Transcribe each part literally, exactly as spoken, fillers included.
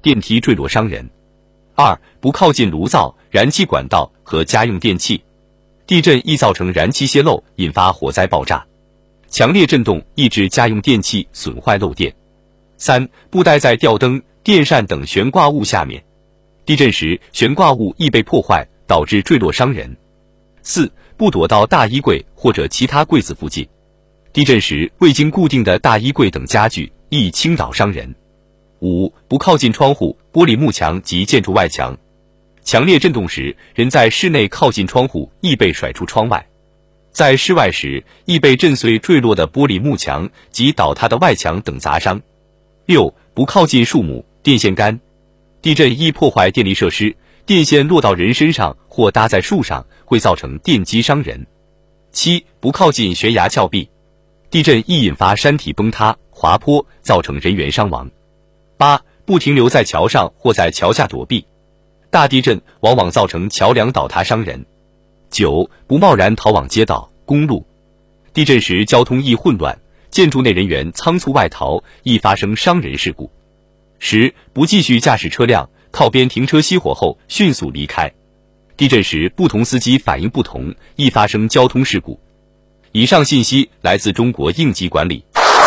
电梯坠落伤人。二、不靠近炉灶、燃气管道和家用电器，地震易造成燃气泄漏，引发火灾爆炸。强烈震动易致家用电器损坏漏电。三、不待在吊灯、电扇等悬挂物下面，地震时悬挂物易被破坏，导致坠落伤人。四、不躲到大衣柜或者其他柜子附近，地震时未经固定的大衣柜等家具易倾倒伤人。五、不靠近窗户、玻璃幕墙及建筑外墙，强烈震动时，人在室内靠近窗户易被甩出窗外，在室外时易被震碎坠落的玻璃幕墙及倒塌的外墙等砸伤。六、不靠近树木、电线杆，地震易破坏电力设施，电线落到人身上或搭在树上，会造成电击伤人。七、不靠近悬崖峭壁，地震易引发山体崩塌、滑坡，造成人员伤亡。八、不停留在桥上或在桥下躲避，大地震往往造成桥梁倒塌伤人。九、不贸然逃往街道、公路，地震时交通易混乱，建筑内人员仓促外逃，易发生伤人事故。十、不继续驾驶车辆，靠边停车熄火后迅速离开，地震时不同司机反应不同，易发生交通事故。以上信息来自中国应急管理。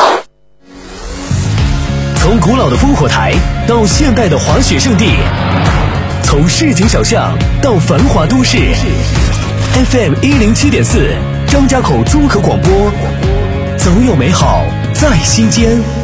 从古老的烽火台到现代的滑雪胜地，从市井小巷到繁华都市 ，F M 一零七点四，张家口综合广播，总有美好在心间。